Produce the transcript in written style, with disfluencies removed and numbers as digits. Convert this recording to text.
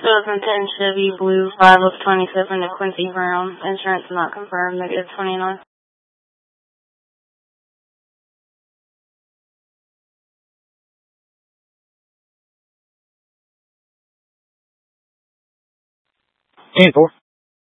2010 Chevy Blue 5 of 27 to Quincy Brown. Insurance not confirmed, -29. Ten four.